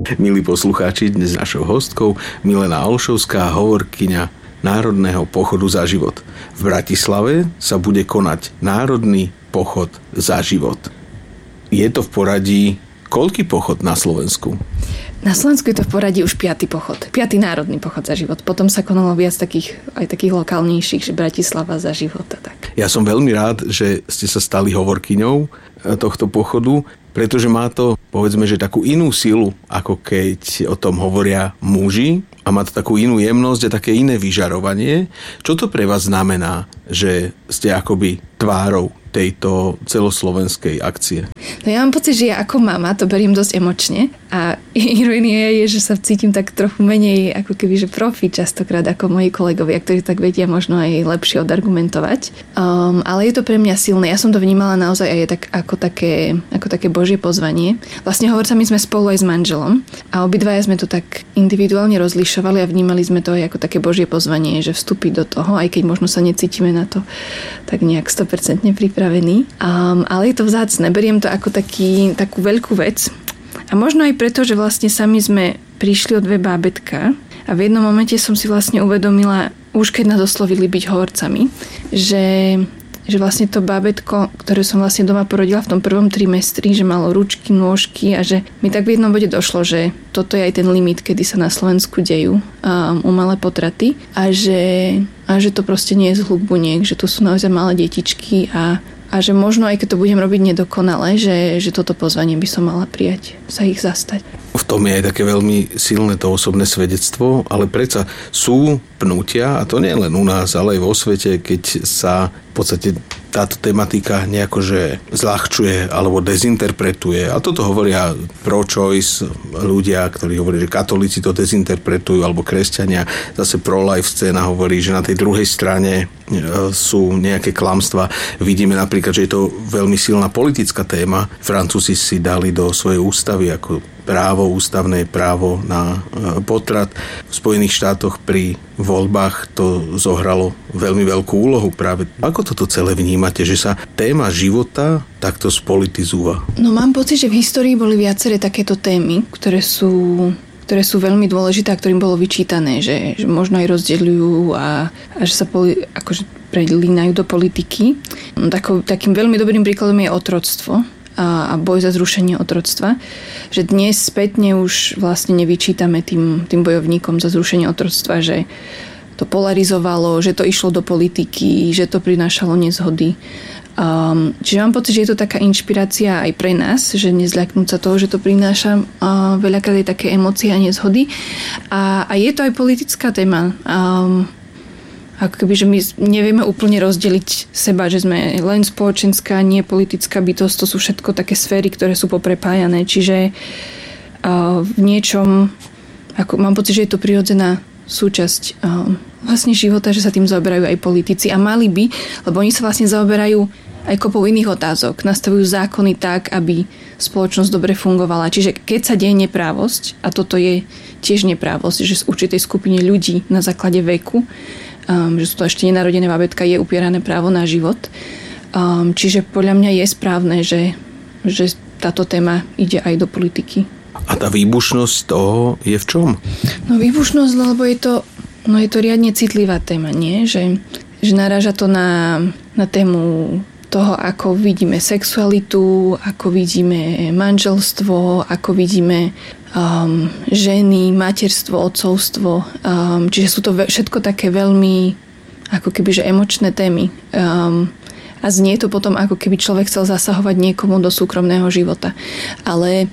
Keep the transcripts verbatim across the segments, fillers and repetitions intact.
Milí poslucháči, dnes našou hostkou Milena Olšovská, hovorkyňa Národného pochodu za život. V Bratislave sa bude konať Národný pochod za život. Je to v poradí koľký pochod na Slovensku? Na Slovensku je to v poradí už piaty pochod. Piatý národný pochod za život. Potom sa konalo viac takých, aj takých lokálnejších, že Bratislava za život a tak. Ja som veľmi rád, že ste sa stali hovorkyňou tohto pochodu, pretože má to, povedzme, že takú inú silu, ako keď o tom hovoria muži, a má to takú inú jemnosť a také iné vyžarovanie. Čo to pre vás znamená, že ste akoby tvárou tejto celoslovenskej akcie? No ja mám pocit, že ja ako mama to beriem dosť emočne a ironia je, že sa cítim tak trochu menej ako keby, že profi častokrát ako moji kolegovia, ktorí tak vedia možno aj lepšie odargumentovať. Um, ale je to pre mňa silné. Ja som to vnímala naozaj aj tak, ako, také, ako také Božie pozvanie. Vlastne hovorcami sme spolu aj s manželom a obidvaja sme to tak individuálne rozlišovali a vnímali sme to aj ako také Božie pozvanie, že vstúpiť do toho, aj keď možno sa necítime na to tak nejak sto percent pripravený. Um, ale je to vzácne. Beriem to ako taký, takú veľkú vec. A možno aj preto, že vlastne sami sme prišli o dve bábätka a v jednom momente som si vlastne uvedomila, už keď nás oslovili byť hovorcami, že, že vlastne to bábätko, ktoré som vlastne doma porodila v tom prvom trimestri, že malo ručky, nôžky a že mi tak v jednom bode došlo, že toto je aj ten limit, kedy sa na Slovensku dejú um, umelé potraty a že, a že to proste nie je z hluk buniek, že to sú naozaj malé detičky a A že možno aj keď to budem robiť nedokonale, že, že toto pozvanie by som mala prijať, sa ich zastať. V tom je aj také veľmi silné to osobné svedectvo, ale predsa sú pnutia, a to nie len u nás, ale aj vo svete, keď sa v podstate táto tematika nejako že zľahčuje alebo dezinterpretuje. A toto hovoria pro-choice ľudia, ktorí hovorí, že katolíci to dezinterpretujú, alebo kresťania. Zase pro-life scéna hovorí, že na tej druhej strane sú nejaké klamstvá. Vidíme napríklad, že je to veľmi silná politická téma. Francúzi si dali do svojej ústavy ako právo, ústavné právo na potrat. V Spojených štátoch pri voľbách to zohralo veľmi veľkú úlohu práve. Ako toto celé vnímate, že sa téma života takto spolitizúva? No mám pocit, že v histórii boli viaceré takéto témy, ktoré sú ktoré sú veľmi dôležité a ktorým bolo vyčítané, že, že možno aj rozdeľujú a, a že sa poli, akože prelínajú do politiky. Tako, takým veľmi dobrým príkladom je otroctvo a, a boj za zrušenie otroctva. Že dnes spätne už vlastne nevyčítame tým, tým bojovníkom za zrušenie otroctva, že to polarizovalo, že to išlo do politiky, že to prinášalo nezhody. Um, čiže mám pocit, že je to taká inšpirácia aj pre nás, že nezľaknúť sa toho, že to prináša uh, veľakrát aj také emócie a nezhody. A, a je to aj politická téma. Um, ako keby, že my nevieme úplne rozdeliť seba, že sme len spoločenská, nie politická bytosť. To sú všetko také sféry, ktoré sú poprepájané. Čiže uh, v niečom, ako, mám pocit, že je to prirodzená súčasť uh, vlastne života, že sa tým zaoberajú aj politici a mali by, lebo oni sa vlastne zaoberajú aj kopou iných otázok. Nastavujú zákony tak, aby spoločnosť dobre fungovala. Čiže keď sa deje neprávosť, a toto je tiež neprávosť, že z určitej skupine ľudí na základe veku, um, že sú to ešte nenarodené bábätka, je upierané právo na život. Um, čiže podľa mňa je správne, že, že táto téma ide aj do politiky. A tá výbušnosť toho je v čom? No výbušnosť, lebo je to, no je to riadne citlivá téma, nie? Že, že naráža to na, na tému toho, ako vidíme sexualitu, ako vidíme manželstvo, ako vidíme um, ženy, materstvo, otcovstvo. Um, čiže sú to všetko také veľmi ako keby, že emočné témy. Um, a znie to potom, ako keby človek chcel zasahovať niekomu do súkromného života. Ale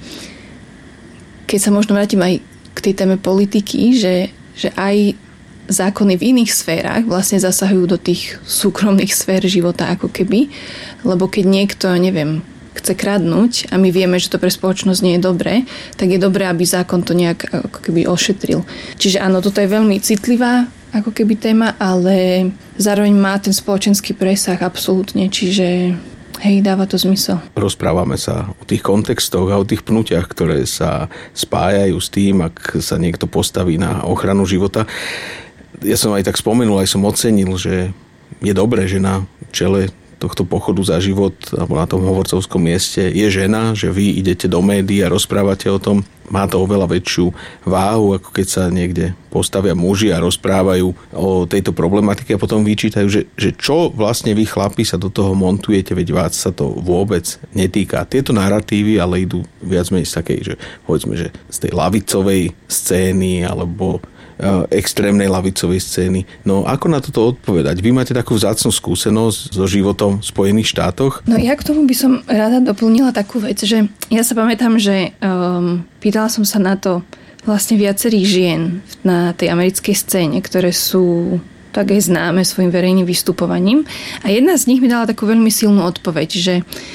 keď sa možno vrátim aj k tej téme politiky, že, že aj zákony v iných sférach vlastne zasahujú do tých súkromných sfér života ako keby, lebo keď niekto, neviem, chce kradnúť a my vieme, že to pre spoločnosť nie je dobré, tak je dobré, aby zákon to nejak ako keby ošetril. Čiže áno, toto je veľmi citlivá ako keby téma, ale zároveň má ten spoločenský presah absolútne, čiže hej, dáva to zmysel. Rozprávame sa o tých kontextoch a o tých pnutiach, ktoré sa spájajú s tým, ak sa niekto postaví na ochranu života. Ja som aj tak spomenul, aj som ocenil, že je dobré, že na čele tohto pochodu za život alebo na tom hovorcovskom mieste je žena, že vy idete do médií a rozprávate o tom, má to oveľa väčšiu váhu, ako keď sa niekde postavia muži a rozprávajú o tejto problematike a potom vyčítajú, že, že čo vlastne vy chlapi sa do toho montujete, veď vás sa to vôbec netýka. Tieto narratívy ale idú viac menej z takej, že povedzme, že z tej lavicovej scény alebo extrémnej lavicovej scény. No ako na toto odpovedať? Vy máte takú vzácnu skúsenosť so životom v Spojených štátoch? No ja k tomu by som rada doplnila takú vec, že ja sa pamätám, že um, pýtala som sa na to vlastne viacerých žien na tej americkej scéne, ktoré sú tak aj známe svojim verejným vystupovaním. A jedna z nich mi dala takú veľmi silnú odpoveď, že,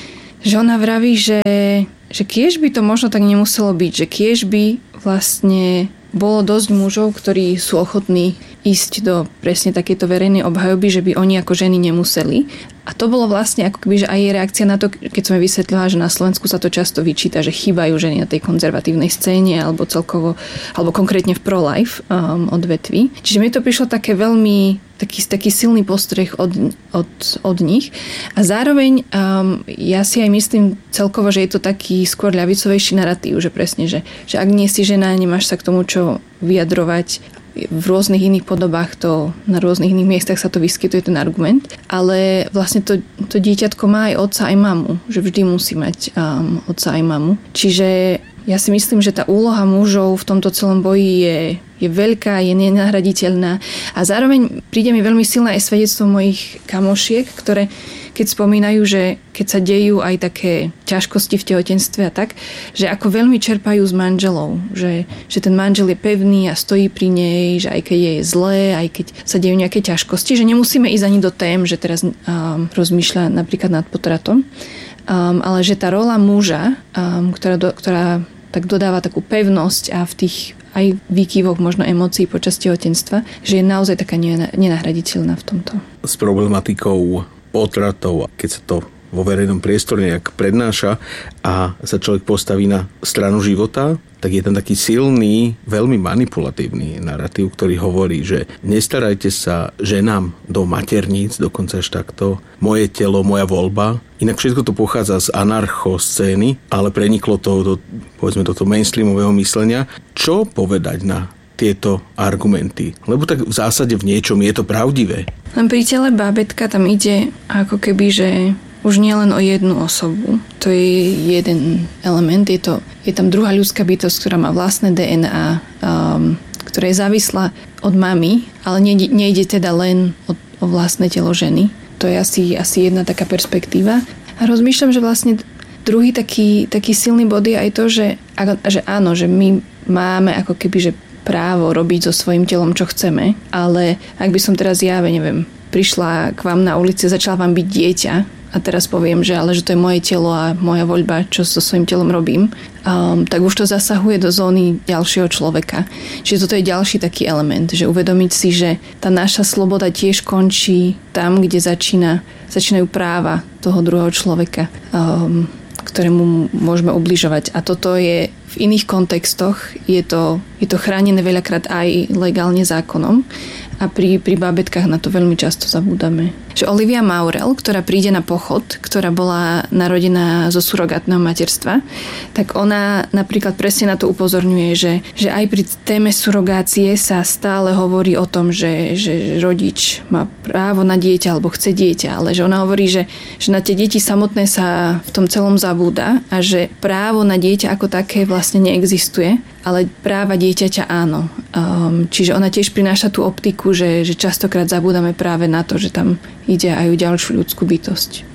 že ona vraví, že, že kiež by to možno tak nemuselo byť, že kiež by vlastne bolo dosť mužov, ktorí sú ochotní ísť do presne takéto verejnej obhajoby, že by oni ako ženy nemuseli. A to bolo vlastne ako keby, že aj jej reakcia na to, keď som jej vysvetlila, že na Slovensku sa to často vyčíta, že chýbajú ženy na tej konzervatívnej scéne alebo celkovo, alebo konkrétne v pro-life um, odvetví. Čiže mi to prišlo také veľmi taký, taký silný postreh od, od, od nich. A zároveň um, ja si aj myslím celkovo, že je to taký skôr ľavicovejší narratív, že presne, že, že ak nie si žena, nemáš sa k tomu čo vyjadrovať. V rôznych iných podobách to, na rôznych iných miestach sa to vyskytuje ten argument, ale vlastne to, to dieťatko má aj otca, aj mamu, že vždy musí mať um, otca aj mamu. Čiže ja si myslím, že tá úloha mužov v tomto celom boji je, je veľká, je nenahraditeľná a zároveň príde mi veľmi silné aj svedectvo mojich kamošiek, ktoré keď spomínajú, že keď sa dejú aj také ťažkosti v tehotenstve a tak, že ako veľmi čerpajú z manželov, že, že ten manžel je pevný a stojí pri nej, že aj keď je zlé, aj keď sa dejú nejaké ťažkosti, že nemusíme ísť ani do tém, že teraz um, rozmýšľa napríklad nad potratom, um, ale že tá rola muža, um, ktorá, do, ktorá tak dodáva takú pevnosť a v tých aj výkyvoch možno emócií počas tehotenstva, že je naozaj taká nenahraditeľná v tomto. S problematikou potratov, keď sa to vo verejnom priestore nejak prednáša a sa človek postaví na stranu života, tak je tam taký silný, veľmi manipulatívny narratív, ktorý hovorí, že nestarajte sa ženám do materníc, dokonca až takto, moje telo, moja voľba. Inak všetko to pochádza z anarchoscény, ale preniklo to do, povedzme, do toho mainstreamového myslenia. Čo povedať na tieto argumenty? Lebo tak v zásade v niečom je to pravdivé. Len pri tele bábätka tam ide ako keby, že už nie len o jednu osobu. To je jeden element. Je, to, je tam druhá ľudská bytosť, ktorá má vlastné dé en á, um, ktorá je závislá od mamy, ale nejde, nejde teda len o, o vlastné telo ženy. To je asi, asi jedna taká perspektíva. A rozmýšľam, že vlastne druhý taký, taký silný bod je aj to, že, že áno, že my máme ako keby, že právo robiť so svojím telom, čo chceme, ale ak by som teraz ja, neviem, prišla k vám na ulici, začala vám byť dieťa a teraz poviem, že ale že to je moje telo a moja voľba, čo so svojím telom robím, um, tak už to zasahuje do zóny ďalšieho človeka. Čiže toto je ďalší taký element, že uvedomiť si, že tá naša sloboda tiež končí tam, kde začína, začínajú práva toho druhého človeka, um, ktorému môžeme ubližovať. A toto je v iných kontextoch, je to, je to chránené veľakrát aj legálne zákonom a pri, pri bábätkách na to veľmi často zabúdame. Že Olivia Maurel, ktorá príde na pochod, ktorá bola narodená zo surogátneho materstva, tak ona napríklad presne na to upozorňuje, že, že aj pri téme surogácie sa stále hovorí o tom, že, že rodič má právo na dieťa alebo chce dieťa, ale že ona hovorí, že, že na tie deti samotné sa v tom celom zabúda a že právo na dieťa ako také vlastne neexistuje, ale práva dieťaťa áno. Um, čiže ona tiež prináša tú optiku, že, že častokrát zabúdame práve na to, že tam ide aj o ďalšiu ľudskú bytosť.